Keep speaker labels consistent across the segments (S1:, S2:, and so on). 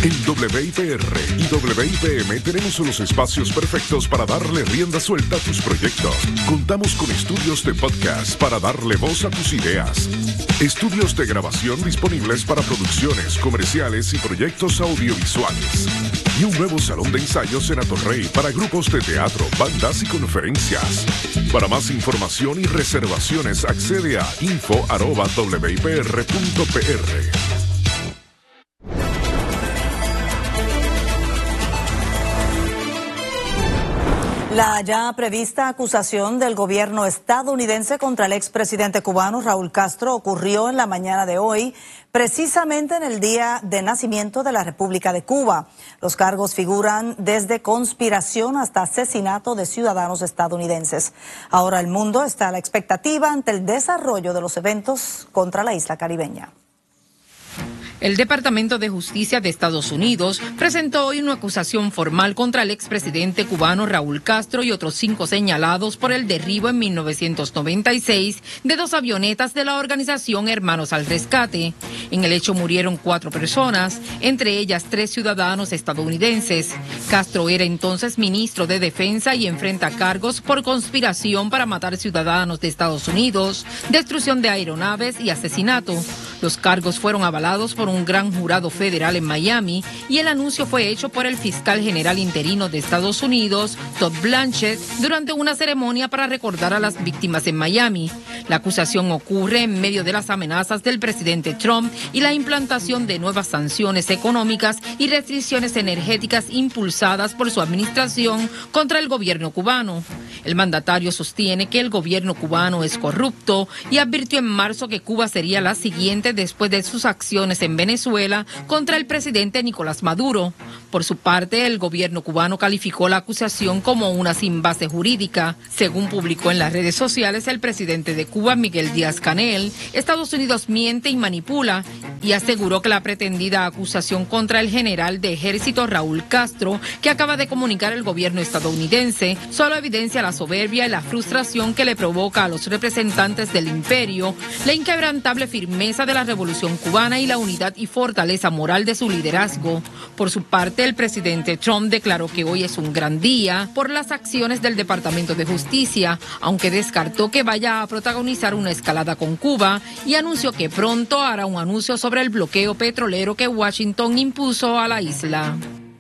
S1: En WIPR y WIPM tenemos los espacios perfectos para darle rienda suelta a tus proyectos. Contamos con estudios de podcast para darle voz a tus ideas. Estudios de grabación disponibles para producciones comerciales y proyectos audiovisuales. Y un nuevo salón de ensayos en Atorrey para grupos de teatro, bandas y conferencias. Para más información y reservaciones accede a info@wipr.pr.
S2: La ya prevista acusación del gobierno estadounidense contra el expresidente cubano Raúl Castro ocurrió en la mañana de hoy, precisamente en el día de nacimiento de la República de Cuba. Los cargos figuran desde conspiración hasta asesinato de ciudadanos estadounidenses. Ahora el mundo está a la expectativa ante el desarrollo de los eventos contra la isla caribeña.
S3: El Departamento de Justicia de Estados Unidos presentó hoy una acusación formal contra el expresidente cubano Raúl Castro y otros 5 señalados por el derribo en 1996 de 2 avionetas de la organización Hermanos al Rescate. En el hecho murieron 4 personas, entre ellas 3 ciudadanos estadounidenses. Castro era entonces ministro de Defensa y enfrenta cargos por conspiración para matar ciudadanos de Estados Unidos, destrucción de aeronaves y asesinato. Los cargos fueron avalados por un gran jurado federal en Miami y el anuncio fue hecho por el fiscal general interino de Estados Unidos, Todd Blanchett, durante una ceremonia para recordar a las víctimas en Miami. La acusación ocurre en medio de las amenazas del presidente Trump y la implantación de nuevas sanciones económicas y restricciones energéticas impulsadas por su administración contra el gobierno cubano. El mandatario sostiene que el gobierno cubano es corrupto y advirtió en marzo que Cuba sería la siguiente después de sus acciones en Venezuela contra el presidente Nicolás Maduro. Por su parte, el gobierno cubano calificó la acusación como una sin base jurídica. Según publicó en las redes sociales el presidente de Cuba, Miguel Díaz-Canel, Estados Unidos miente y manipula y aseguró que la pretendida acusación contra el general de ejército Raúl Castro, que acaba de comunicar el gobierno estadounidense, solo evidencia la soberbia y la frustración que le provoca a los representantes del imperio, la inquebrantable firmeza de la revolución cubana y la unidad y fortaleza moral de su liderazgo. Por su parte, el presidente Trump declaró que hoy es un gran día por las acciones del Departamento de Justicia, aunque descartó que vaya a protagonizar una escalada con Cuba y anunció que pronto hará un anuncio sobre el bloqueo petrolero que Washington impuso a la isla.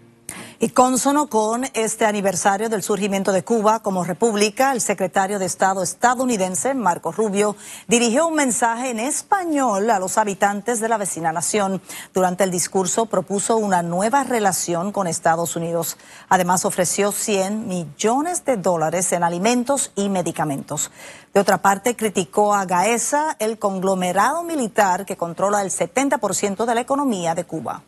S2: Y cónsono con este aniversario del surgimiento de Cuba como república, el secretario de Estado estadounidense, Marco Rubio, dirigió un mensaje en español a los habitantes de la vecina nación. Durante el discurso propuso una nueva relación con Estados Unidos. Además ofreció $100 millones en alimentos y medicamentos. De otra parte, criticó a Gaesa, el conglomerado militar que controla el 70% de la economía de Cuba.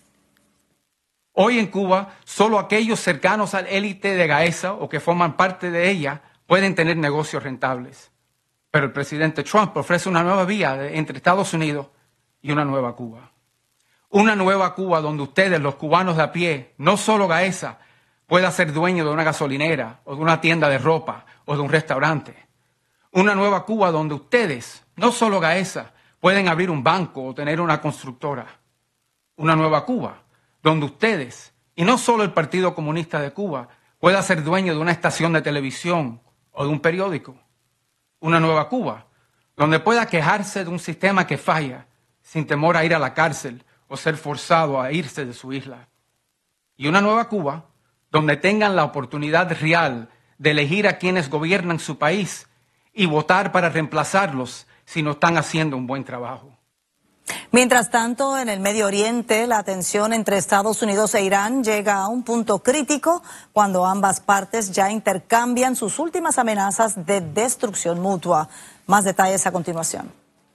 S4: Hoy en Cuba, solo aquellos cercanos al élite de Gaesa o que forman parte de ella pueden tener negocios rentables. Pero el presidente Trump ofrece una nueva vía entre Estados Unidos y una nueva Cuba. Una nueva Cuba donde ustedes, los cubanos de a pie, no solo Gaesa, pueda ser dueño de una gasolinera o de una tienda de ropa o de un restaurante. Una nueva Cuba donde ustedes, no solo Gaesa, pueden abrir un banco o tener una constructora. Una nueva Cuba donde ustedes, y no solo el Partido Comunista de Cuba, pueda ser dueño de una estación de televisión o de un periódico. Una nueva Cuba, donde pueda quejarse de un sistema que falla sin temor a ir a la cárcel o ser forzado a irse de su isla. Y una nueva Cuba, donde tengan la oportunidad real de elegir a quienes gobiernan su país y votar para reemplazarlos si no están haciendo un buen trabajo.
S2: Mientras tanto, en el Medio Oriente, la tensión entre Estados Unidos e Irán llega a un punto crítico cuando ambas partes ya intercambian sus últimas amenazas de destrucción mutua. Más detalles a continuación.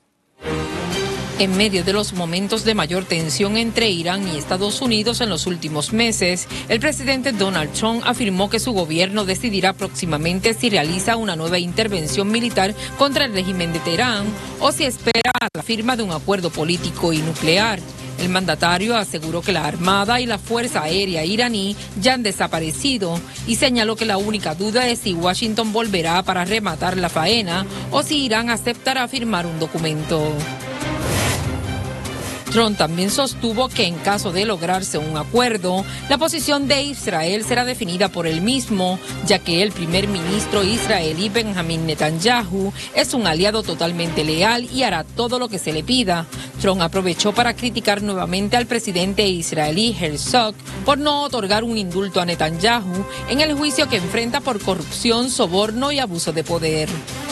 S3: En medio de los momentos de mayor tensión entre Irán y Estados Unidos en los últimos meses, el presidente Donald Trump afirmó que su gobierno decidirá próximamente si realiza una nueva intervención militar contra el régimen de Teherán o si espera a la firma de un acuerdo político y nuclear. El mandatario aseguró que la Armada y la Fuerza Aérea iraní ya han desaparecido y señaló que la única duda es si Washington volverá para rematar la faena o si Irán aceptará firmar un documento. Trump también sostuvo que en caso de lograrse un acuerdo, la posición de Israel será definida por él mismo, ya que el primer ministro israelí Benjamin Netanyahu es un aliado totalmente leal y hará todo lo que se le pida. Trump aprovechó para criticar nuevamente al presidente israelí Herzog por no otorgar un indulto a Netanyahu en el juicio que enfrenta por corrupción, soborno y abuso de poder.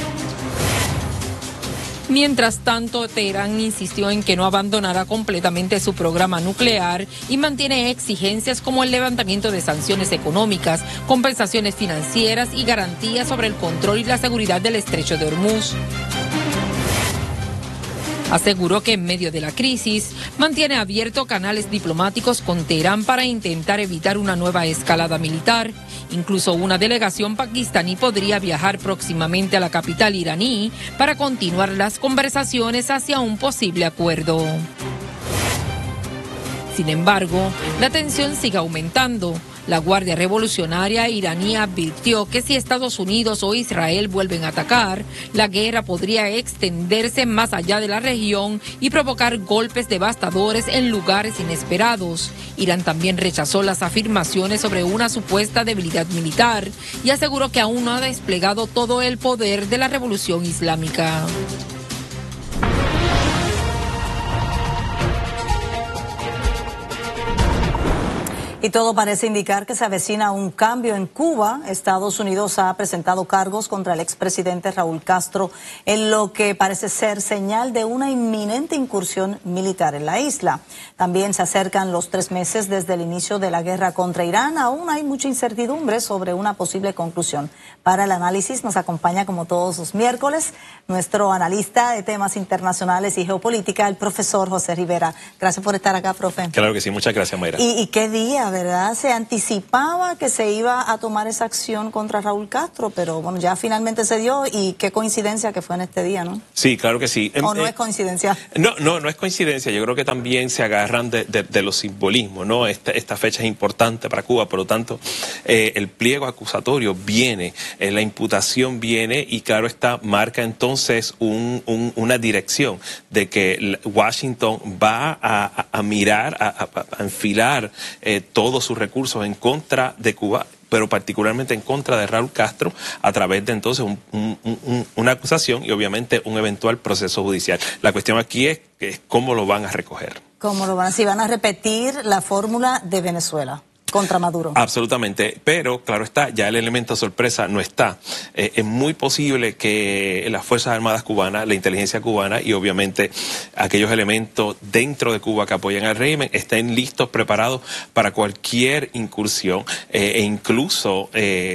S3: Mientras tanto, Teherán insistió en que no abandonará completamente su programa nuclear y mantiene exigencias como el levantamiento de sanciones económicas, compensaciones financieras y garantías sobre el control y la seguridad del estrecho de Hormuz. Aseguró que en medio de la crisis mantiene abiertos canales diplomáticos con Teherán para intentar evitar una nueva escalada militar. Incluso una delegación pakistaní podría viajar próximamente a la capital iraní para continuar las conversaciones hacia un posible acuerdo. Sin embargo, la tensión sigue aumentando. La Guardia Revolucionaria iraní advirtió que si Estados Unidos o Israel vuelven a atacar, la guerra podría extenderse más allá de la región y provocar golpes devastadores en lugares inesperados. Irán también rechazó las afirmaciones sobre una supuesta debilidad militar y aseguró que aún no ha desplegado todo el poder de la revolución islámica.
S2: Y todo parece indicar que se avecina un cambio en Cuba. Estados Unidos ha presentado cargos contra el expresidente Raúl Castro en lo que parece ser señal de una inminente incursión militar en la isla. También se acercan los 3 meses desde el inicio de la guerra contra Irán. Aún hay mucha incertidumbre sobre una posible conclusión. Para el análisis nos acompaña como todos los miércoles nuestro analista de temas internacionales y geopolítica, el profesor José Rivera. Gracias por estar acá, profe.
S5: Claro que sí, muchas gracias, Mayra.
S2: ¿Y qué día, verdad? Se anticipaba que se iba a tomar esa acción contra Raúl Castro, pero bueno, ya finalmente se dio y qué coincidencia que fue en este día, ¿no?
S5: Sí, claro que sí.
S2: ¿O no es coincidencia?
S5: No es coincidencia. Yo creo que también se agarran de los simbolismos, ¿no? Esta fecha es importante para Cuba, por lo tanto, el pliego acusatorio viene, la imputación viene y claro está, marca entonces una dirección de que Washington va a mirar, a enfilar todos sus recursos en contra de Cuba, pero particularmente en contra de Raúl Castro, a través de entonces una acusación y obviamente un eventual proceso judicial. La cuestión aquí es cómo lo van a recoger.
S2: ¿Cómo lo van a hacer? Si van a repetir la fórmula de Venezuela contra Maduro.
S5: Absolutamente, pero claro está, ya el elemento sorpresa no está. Es muy posible que las Fuerzas Armadas cubanas, la inteligencia cubana y obviamente aquellos elementos dentro de Cuba que apoyan al régimen estén listos, preparados para cualquier incursión e incluso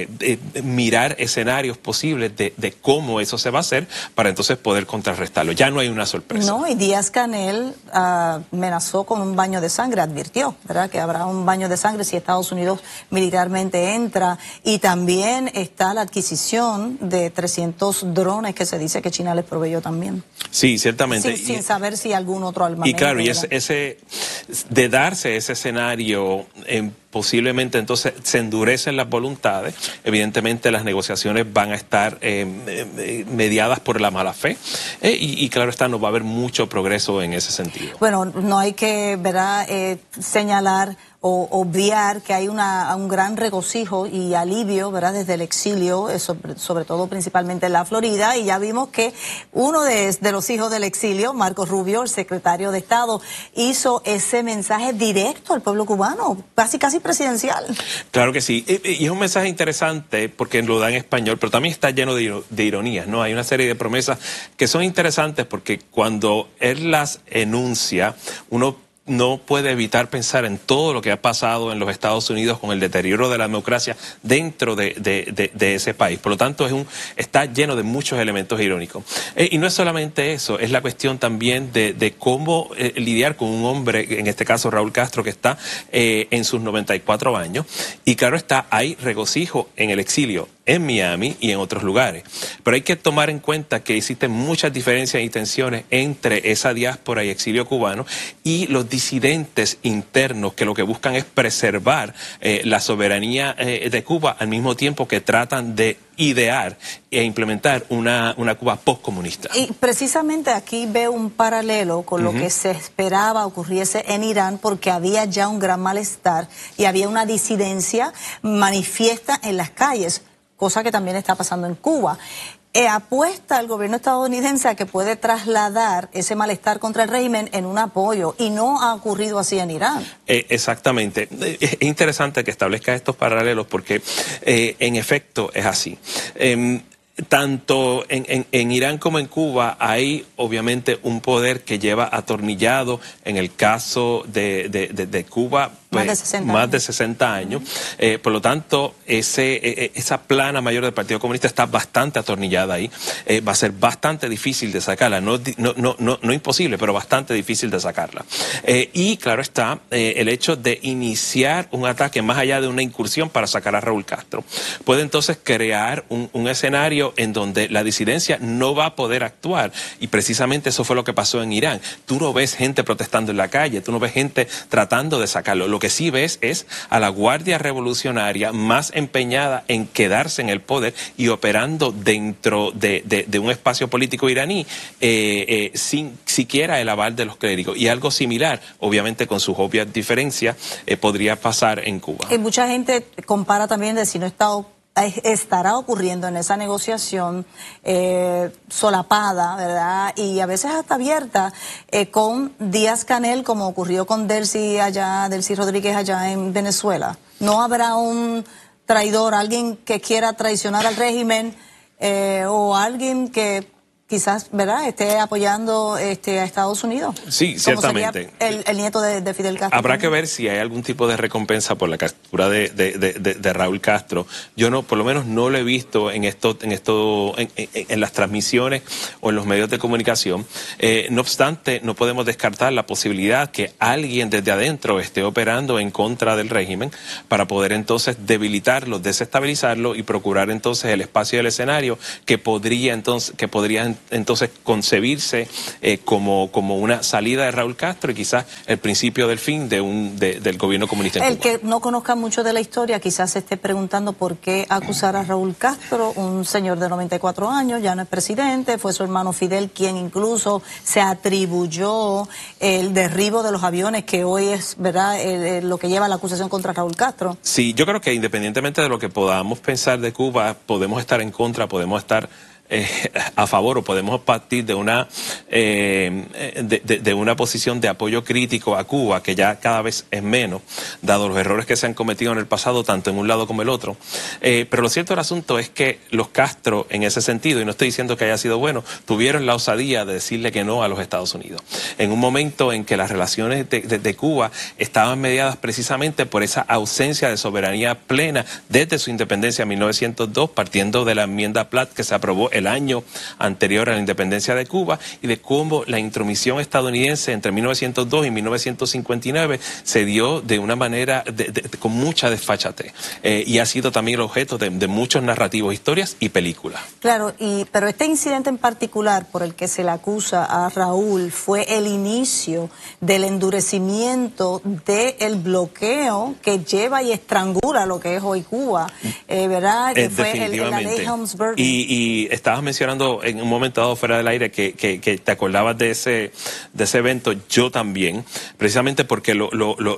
S5: mirar escenarios posibles de cómo eso se va a hacer para entonces poder contrarrestarlo. Ya no hay una sorpresa.
S2: No, y Díaz-Canel amenazó con un baño de sangre, advirtió, ¿verdad?, que habrá un baño de sangre si Estados Unidos militarmente entra, y también está la adquisición de 300 drones que se dice que China les proveyó también.
S5: Sí, ciertamente.
S2: Sin saber si algún otro armamento.
S5: Y claro, y de darse ese escenario, posiblemente entonces se endurecen las voluntades, evidentemente las negociaciones van a estar mediadas por la mala fe y claro está, no va a haber mucho progreso en ese sentido.
S2: Bueno, no hay que, ¿verdad?, señalar o obviar que hay un gran regocijo y alivio, ¿verdad?, desde el exilio, sobre todo principalmente en la Florida, y ya vimos que uno de los hijos del exilio, Marco Rubio, el secretario de Estado, hizo ese mensaje directo al pueblo cubano, casi presidencial.
S5: Claro que sí, y es un mensaje interesante porque lo da en español, pero también está lleno de ironías, ¿no? Hay una serie de promesas que son interesantes porque cuando él las enuncia, uno no puede evitar pensar en todo lo que ha pasado en los Estados Unidos con el deterioro de la democracia dentro de ese país. Por lo tanto, está lleno de muchos elementos irónicos. Y no es solamente eso, es la cuestión también de cómo lidiar con un hombre, en este caso Raúl Castro, que está en sus 94 años. Y claro está, hay regocijo en el exilio en Miami y en otros lugares. Pero hay que tomar en cuenta que existen muchas diferencias y tensiones entre esa diáspora y exilio cubano y los disidentes internos que lo que buscan es preservar la soberanía de Cuba al mismo tiempo que tratan de idear e implementar una Cuba postcomunista.
S2: Y precisamente aquí veo un paralelo con lo que se esperaba ocurriese en Irán, porque había ya un gran malestar y había una disidencia manifiesta en las calles, cosa que también está pasando en Cuba. Apuesta el gobierno estadounidense a que puede trasladar ese malestar contra el régimen en un apoyo, y no ha ocurrido así en Irán.
S5: Exactamente. Es interesante que establezca estos paralelos porque en efecto es así. Tanto en Irán como en Cuba hay obviamente un poder que lleva atornillado, en el caso de Cuba, más de 60 años. Por lo tanto, esa plana mayor del Partido Comunista está bastante atornillada ahí. Va a ser bastante difícil de sacarla, no imposible, pero bastante difícil de sacarla. Y claro está, el hecho de iniciar un ataque más allá de una incursión para sacar a Raúl Castro puede entonces crear un escenario en donde la disidencia no va a poder actuar, y precisamente eso fue lo que pasó en Irán. Tú no ves gente protestando en la calle, tú no ves gente tratando de sacarlo. Lo que sí ves es a la Guardia Revolucionaria más empeñada en quedarse en el poder y operando dentro de un espacio político iraní sin siquiera el aval de los clérigos. Y algo similar, obviamente con sus obvias diferencias, podría pasar en Cuba.
S2: Y mucha gente compara también de si no estará ocurriendo en esa negociación solapada, ¿verdad? Y a veces hasta abierta con Díaz-Canel, como ocurrió con Delcy Rodríguez allá en Venezuela. ¿No habrá un traidor, alguien que quiera traicionar al régimen o alguien que quizás, ¿verdad?, esté apoyando a Estados Unidos?
S5: Sí, ciertamente.
S2: El nieto de Fidel Castro.
S5: Habrá que ver si hay algún tipo de recompensa por la captura de Raúl Castro. Yo por lo menos no lo he visto en las transmisiones o en los medios de comunicación. No obstante, no podemos descartar la posibilidad que alguien desde adentro esté operando en contra del régimen para poder entonces debilitarlo, desestabilizarlo y procurar entonces el espacio del escenario que podría entonces concebirse como una salida de Raúl Castro y quizás el principio del fin del gobierno comunista en Cuba.
S2: El que no conozca mucho de la historia quizás se esté preguntando por qué acusar a Raúl Castro, un señor de 94 años, ya no es presidente, fue su hermano Fidel quien incluso se atribuyó el derribo de los aviones, que hoy es, ¿verdad?, lo que lleva la acusación contra Raúl Castro.
S5: Sí, yo creo que independientemente de lo que podamos pensar de Cuba, podemos estar en contra, podemos estar a favor, o podemos partir de una posición de apoyo crítico a Cuba, que ya cada vez es menos, dado los errores que se han cometido en el pasado, tanto en un lado como el otro. Pero lo cierto del asunto es que los Castro, en ese sentido, y no estoy diciendo que haya sido bueno, tuvieron la osadía de decirle que no a los Estados Unidos. En un momento en que las relaciones de Cuba estaban mediadas precisamente por esa ausencia de soberanía plena desde su independencia en 1902, partiendo de la enmienda Platt que se aprobó el año anterior a la independencia de Cuba, y de cómo la intromisión estadounidense entre 1902 y 1959 se dio de una manera con mucha desfachatez, y ha sido también el objeto de muchos narrativos, historias y películas.
S2: Claro, pero este incidente en particular por el que se le acusa a Raúl fue el inicio del endurecimiento del bloqueo que lleva y estrangula lo que es hoy Cuba, ¿verdad? Que fue la ley Helms-Burton.
S5: Y estabas mencionando en un momento dado fuera del aire que te acordabas de ese evento. Yo también, precisamente porque los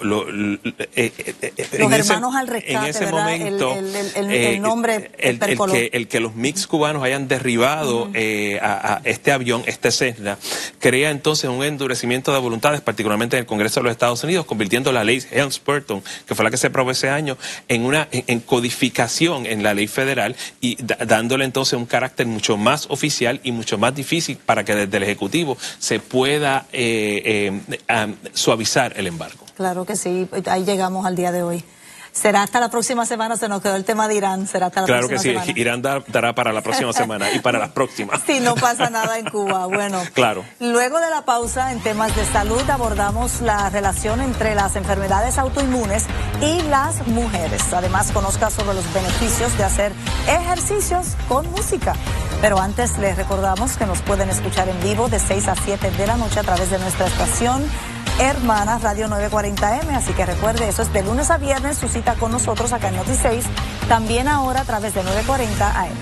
S2: hermanos al rescate, en ese ¿verdad? Momento el nombre
S5: el que los mix cubanos hayan derribado a este avión, este Cessna, crea entonces un endurecimiento de voluntades, particularmente en el Congreso de los Estados Unidos, convirtiendo la ley Helms-Burton, que fue la que se aprobó ese año, en codificación en la ley federal, y dándole entonces un carácter mucho más oficial y mucho más difícil para que desde el Ejecutivo se pueda suavizar el embargo.
S2: Claro que sí, ahí llegamos al día de hoy. Será hasta la próxima semana, se nos quedó el tema de Irán, será hasta la próxima semana.
S5: Claro que sí, Irán dará para la próxima semana y para las próximas.
S2: Si no pasa nada en Cuba, bueno.
S5: Claro.
S2: Luego de la pausa, en temas de salud, abordamos la relación entre las enfermedades autoinmunes y las mujeres. Además, conozca sobre los beneficios de hacer ejercicios con música. Pero antes les recordamos que nos pueden escuchar en vivo de 6 a 7 de la noche a través de nuestra estación Hermanas Radio 940M, así que recuerde, eso es de lunes a viernes, su cita con nosotros acá en Noti 6, también ahora a través de 940 AM.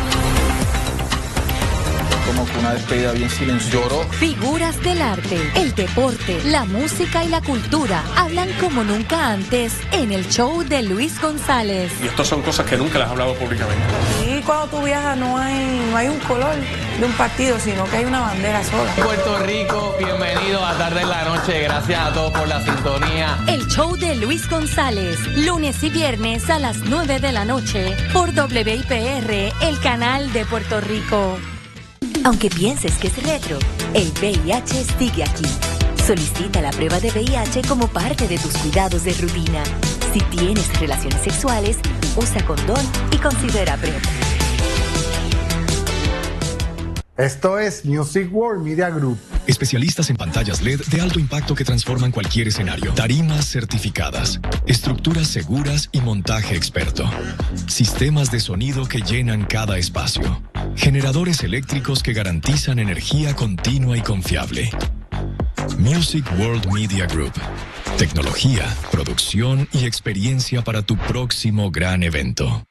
S6: Como que una despedida bien silenciosa.
S7: Figuras del arte, el deporte, la música y la cultura hablan como nunca antes en el show de Luis González.
S8: Y estas son cosas que nunca las he hablado públicamente.
S9: Y cuando tú viajas no hay un color de un partido, sino que hay una bandera sola.
S10: Puerto Rico, bienvenido a Tarde en la Noche. Gracias a todos por la sintonía.
S7: El show de Luis González, lunes y viernes a las 9 de la noche por WIPR, el canal de Puerto Rico. Aunque pienses que es retro, el VIH sigue aquí. Solicita la prueba de VIH como parte de tus cuidados de rutina. Si tienes relaciones sexuales, usa condón y considera PrEP.
S11: Esto es Music World Media Group.
S12: Especialistas en pantallas LED de alto impacto que transforman cualquier escenario. Tarimas certificadas. Estructuras seguras y montaje experto. Sistemas de sonido que llenan cada espacio. Generadores eléctricos que garantizan energía continua y confiable. Music World Media Group. Tecnología, producción y experiencia para tu próximo gran evento.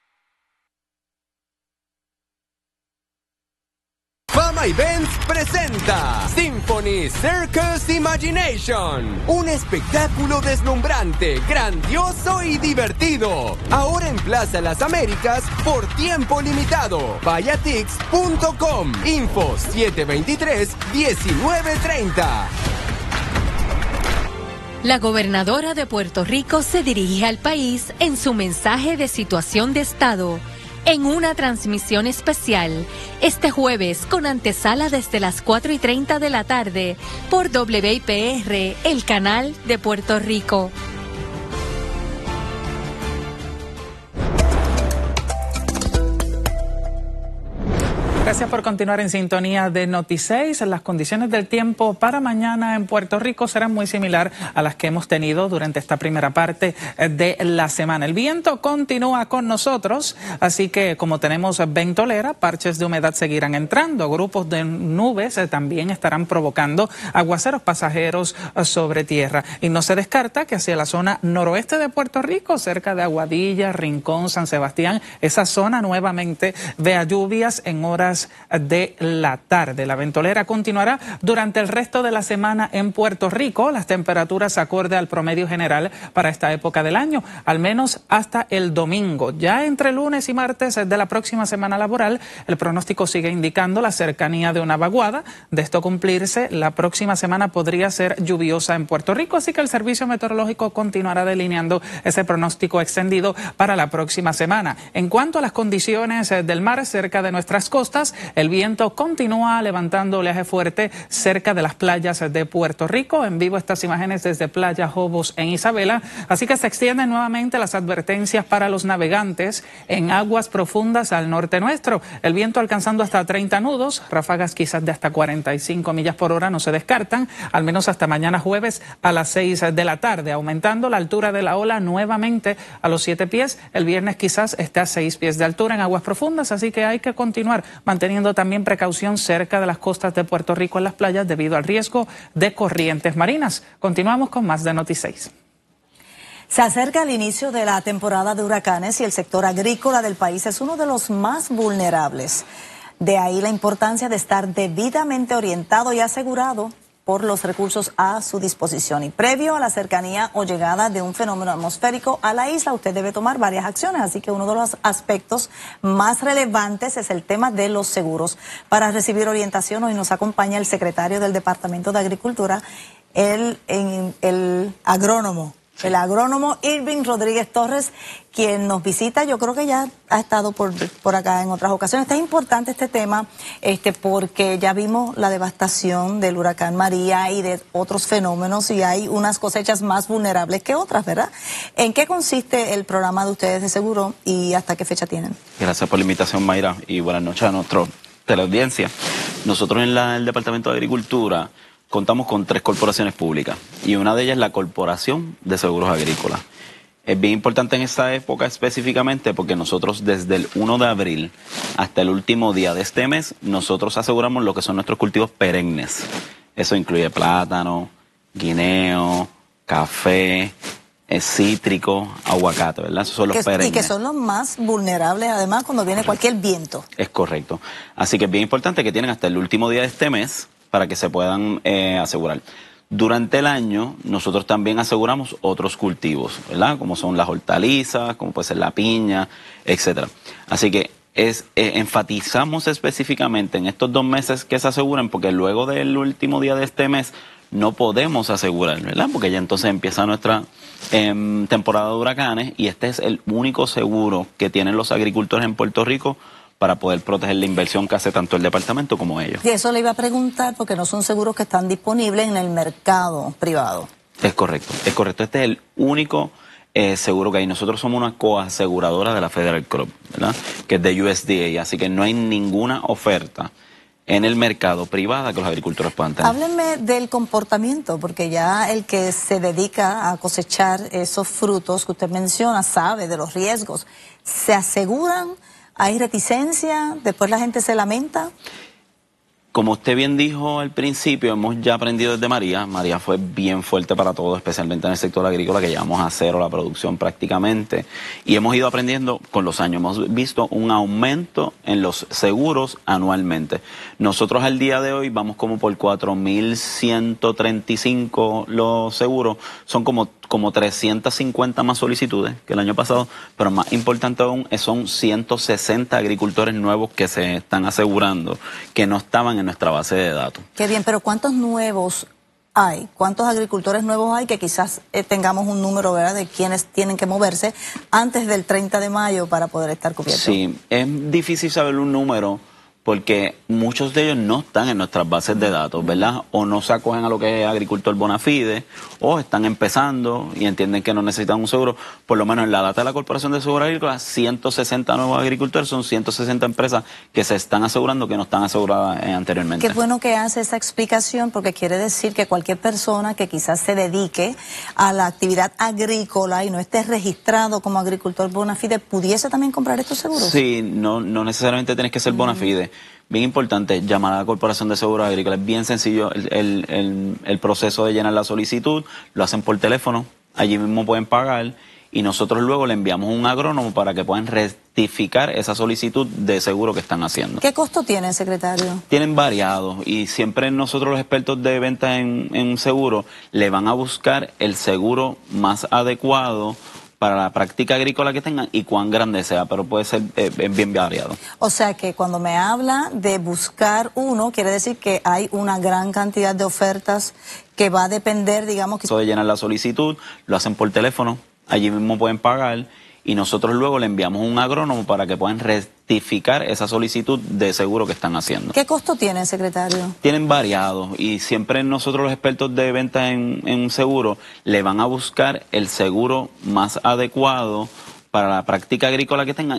S13: Fama Events presenta Symphony Circus Imagination, un espectáculo deslumbrante, grandioso y divertido. Ahora en Plaza Las Américas por tiempo limitado. Vayatix.com. Info 723-1930.
S7: La gobernadora de Puerto Rico se dirige al país en su mensaje de situación de Estado, en una transmisión especial, este jueves con antesala desde las 4:30 de la tarde por WIPR, el canal de Puerto Rico.
S14: Gracias por continuar en sintonía de Noti 6. Las condiciones del tiempo para mañana en Puerto Rico serán muy similar a las que hemos tenido durante esta primera parte de la semana. El viento continúa con nosotros, así que como tenemos ventolera, parches de humedad seguirán entrando. Grupos de nubes también estarán provocando aguaceros pasajeros sobre tierra. Y no se descarta que hacia la zona noroeste de Puerto Rico, cerca de Aguadilla, Rincón, San Sebastián, esa zona nuevamente vea lluvias en horas de la tarde. La ventolera continuará durante el resto de la semana en Puerto Rico. Las temperaturas acorde al promedio general para esta época del año, al menos hasta el domingo. Ya entre lunes y martes de la próxima semana laboral, el pronóstico sigue indicando la cercanía de una vaguada. De esto cumplirse, la próxima semana podría ser lluviosa en Puerto Rico, así que el Servicio Meteorológico continuará delineando ese pronóstico extendido para la próxima semana. En cuanto a las condiciones del mar cerca de nuestras costas, el viento continúa levantando oleaje fuerte cerca de las playas de Puerto Rico. En vivo estas imágenes desde Playa Jobos en Isabela. Así que se extienden nuevamente las advertencias para los navegantes en aguas profundas al norte nuestro. El viento alcanzando hasta 30 nudos, ráfagas quizás de hasta 45 millas por hora no se descartan, al menos hasta mañana jueves a las 6 de la tarde, aumentando la altura de la ola nuevamente a los 7 pies. El viernes quizás esté a 6 pies de altura en aguas profundas, así que hay que continuar manteniendo también precaución cerca de las costas de Puerto Rico en las playas debido al riesgo de corrientes marinas. Continuamos con más de Noti 6.
S2: Se acerca el inicio de la temporada de huracanes y el sector agrícola del país es uno de los más vulnerables. De ahí la importancia de estar debidamente orientado y asegurado por los recursos a su disposición. Y previo a la cercanía o llegada de un fenómeno atmosférico a la isla, usted debe tomar varias acciones. Así que uno de los aspectos más relevantes es el tema de los seguros. Para recibir orientación, hoy nos acompaña el secretario del Departamento de Agricultura, el agrónomo Irving Rodríguez Torres, quien nos visita. Yo creo que ya ha estado por acá en otras ocasiones. Está importante este tema, porque ya vimos la devastación del huracán María y de otros fenómenos, y hay unas cosechas más vulnerables que otras, ¿verdad? ¿En qué consiste el programa de ustedes de seguro y hasta qué fecha tienen?
S15: Gracias por la invitación, Mayra, y buenas noches a nuestra teleaudiencia. Nosotros en el Departamento de Agricultura contamos con 3 corporaciones públicas y una de ellas es la Corporación de Seguros Agrícolas. Es bien importante en esta época específicamente porque nosotros desde el 1 de abril hasta el último día de este mes, nosotros aseguramos lo que son nuestros cultivos perennes. Eso incluye plátano, guineo, café, cítrico, aguacate, ¿verdad? Esos son los perennes.
S2: Y que son los más vulnerables, además, cuando viene cualquier viento.
S15: Es correcto. Así que es bien importante que tienen hasta el último día de este mes para que se puedan asegurar. Durante el año, nosotros también aseguramos otros cultivos, ¿verdad? Como son las hortalizas, como puede ser la piña, etcétera. Así que enfatizamos específicamente en estos 2 meses que se aseguren, porque luego del último día de este mes no podemos asegurar, ¿verdad? Porque ya entonces empieza nuestra temporada de huracanes y este es el único seguro que tienen los agricultores en Puerto Rico para poder proteger la inversión que hace tanto el departamento como ellos.
S2: Y eso le iba a preguntar porque no son seguros que están disponibles en el mercado privado.
S15: Es correcto, es correcto. Este es el único seguro que hay. Nosotros somos una coaseguradora de la Federal Crop, ¿verdad? Que es de USDA, así que no hay ninguna oferta en el mercado privada que los agricultores puedan tener.
S2: Háblenme del comportamiento, porque ya el que se dedica a cosechar esos frutos que usted menciona sabe de los riesgos. ¿Se aseguran? ¿Hay reticencia? ¿Después la gente se lamenta?
S15: Como usted bien dijo al principio, hemos ya aprendido desde María. María fue bien fuerte para todos, especialmente en el sector agrícola, que llevamos a cero la producción prácticamente. Y hemos ido aprendiendo con los años. Hemos visto un aumento en los seguros anualmente. Nosotros al día de hoy vamos como por 4.135 los seguros. Son como 350 más solicitudes que el año pasado, pero más importante aún son 160 agricultores nuevos que se están asegurando, que no estaban en nuestra base de datos.
S2: Qué bien, pero ¿cuántos nuevos hay? ¿Cuántos agricultores nuevos hay que quizás tengamos un número, ¿verdad?, de quienes tienen que moverse antes del 30 de mayo para poder estar cubiertos?
S15: Sí, es difícil saber un número porque muchos de ellos no están en nuestras bases de datos, ¿verdad? O no se acogen a lo que es agricultor bona fide, o están empezando y entienden que no necesitan un seguro. Por lo menos en la data de la Corporación de Seguros Agrícolas, 160 nuevos agricultores, son 160 empresas que se están asegurando que no están aseguradas anteriormente.
S2: Qué bueno que hace esa explicación, porque quiere decir que cualquier persona que quizás se dedique a la actividad agrícola y no esté registrado como agricultor bona fide, ¿pudiese también comprar estos seguros?
S15: Sí, no necesariamente tienes que ser bona fide. Bien importante, llamar a la Corporación de Seguros Agrícolas. Es bien sencillo el proceso de llenar la solicitud. Lo hacen por teléfono, allí mismo pueden pagar y nosotros luego le enviamos un agrónomo para que puedan rectificar esa solicitud de seguro que están haciendo.
S2: ¿Qué costo tiene, secretario?
S15: Tienen variados y siempre nosotros los expertos de venta en seguro le van a buscar el seguro más adecuado para la práctica agrícola que tengan y cuán grande sea, pero puede ser bien variado.
S2: O sea que cuando me habla de buscar uno, quiere decir que hay una gran cantidad de ofertas que va a depender, digamos...
S15: Eso de llenar la solicitud, lo hacen por teléfono, allí mismo pueden pagar y nosotros luego le enviamos un agrónomo para que puedan rectificar esa solicitud de seguro que están haciendo.
S2: ¿Qué costo tiene, secretario?
S15: Tienen variados y siempre nosotros los expertos de venta en seguro le van a buscar el seguro más adecuado para la práctica agrícola que tengan